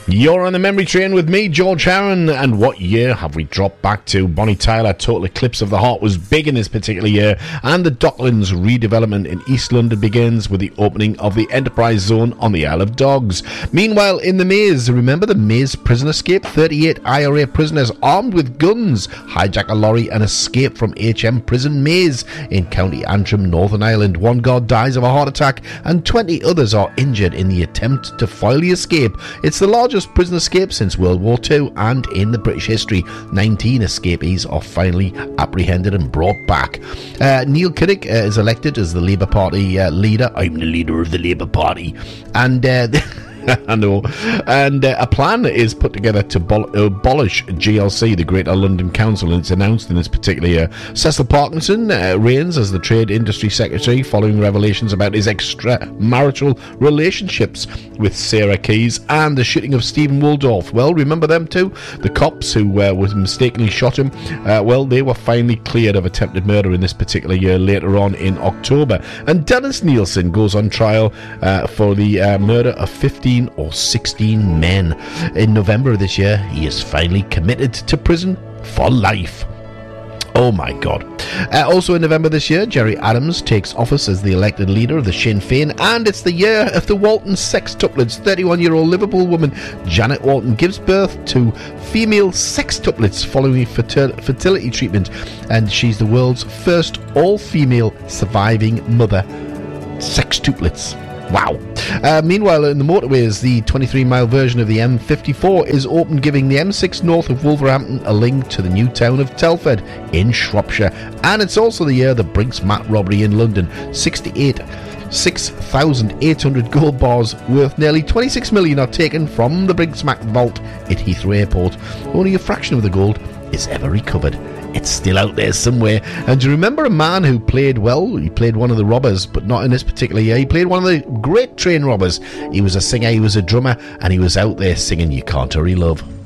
You're on the memory train with me, George Heron, and what year have we dropped back to? Bonnie Tyler, Total Eclipse of the Heart, was big in this particular year, and the Docklands redevelopment in East London begins with the opening of the Enterprise Zone on the Isle of Dogs. Meanwhile, in the Maze, remember the Maze prison escape? 38 IRA prisoners armed with guns hijack a lorry and escape from HM Prison Maze in County Antrim, Northern Ireland. One guard dies of a heart attack, and 20 others are injured in the attempt to foil the escape. It's the largest prison escape since World War II, and in the British history, 19 escapees are finally apprehended and brought back. Neil Kinnock is elected as the Labour Party leader. I'm the leader of the Labour Party, and I know. And a plan is put together to abolish GLC, the Greater London Council, and it's announced in this particular year. Cecil Parkinson reigns as the Trade Industry Secretary following revelations about his extramarital relationships with Sarah Keyes and the shooting of Stephen Waldorf. Well, remember them too? The cops who mistakenly shot him, they were finally cleared of attempted murder in this particular year later on in October. And Dennis Nielsen goes on trial for the murder of 15 or 16 men. In November of this year, he is finally committed to prison for life. Oh my God. Also in November this year, Gerry Adams takes office as the elected leader of the Sinn Féin, and it's the year of the Walton sextuplets. 31-year-old Liverpool woman Janet Walton gives birth to female sextuplets following fertility treatment, and she's the world's first all-female surviving mother. Sextuplets. Wow. Meanwhile, in the motorways, the 23-mile version of the M54 is open, giving the M6 north of Wolverhampton a link to the new town of Telford in Shropshire. And it's also the year of the Brinks-Mac robbery in London. 6,800 gold bars worth nearly 26 million are taken from the Brinks-Mac vault at Heathrow Airport. Only a fraction of the gold is ever recovered. It's still out there somewhere. And do you remember a man who played, he played one of the robbers, but not in this particular year. He played one of the great train robbers. He was a singer, he was a drummer, and he was out there singing You Can't Hurry Love.